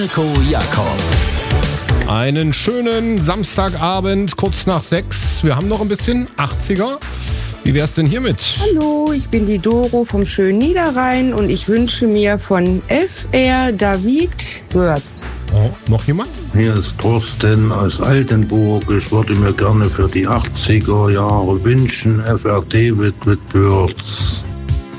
Mirko Jakob. Einen schönen Samstagabend, kurz nach 6. Wir haben noch ein bisschen 80er. Wie wär's denn hiermit? Hallo, ich bin die Doro vom schönen Niederrhein und ich wünsche mir von FR David Wörz. Oh, noch jemand? Hier ist Thorsten aus Altenburg. Ich würde mir gerne für die 80er Jahre wünschen, FR David mit Birds.